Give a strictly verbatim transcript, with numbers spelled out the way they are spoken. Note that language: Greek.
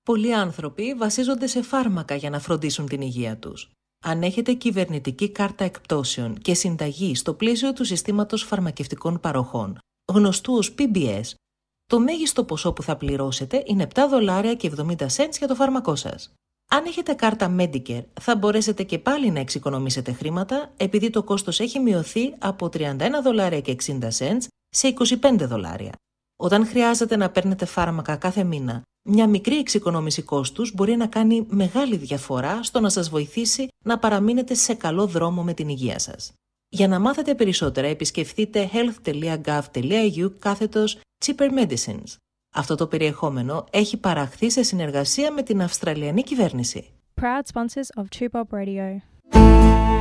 Πολλοί άνθρωποι βασίζονται σε φάρμακα για να φροντίσουν την υγεία τους. Αν έχετε κυβερνητική κάρτα εκπτώσεων και συνταγή στο πλαίσιο του συστήματος φαρμακευτικών παροχών, γνωστού ως πι μπι ες, το μέγιστο ποσό που θα πληρώσετε είναι επτά δολάρια και εβδομήντα σέντς για το φάρμακό σας. Αν έχετε κάρτα Medicare, θα μπορέσετε και πάλι να εξοικονομήσετε χρήματα, επειδή το κόστος έχει μειωθεί από τριάντα ένα δολάρια και εξήντα σέντς σε είκοσι πέντε δολάρια. Όταν χρειάζεται να παίρνετε φάρμακα κάθε μήνα, μια μικρή εξοικονόμηση κόστους μπορεί να κάνει μεγάλη διαφορά στο να σας βοηθήσει να παραμείνετε σε καλό δρόμο με την υγεία σας. Για να μάθετε περισσότερα, επισκεφτείτε health.gov.au κάθετος Cheaper Medicines. Αυτό το περιεχόμενο έχει παραχθεί σε συνεργασία με την Αυστραλιανή κυβέρνηση. Proud sponsors of True Bob Radio.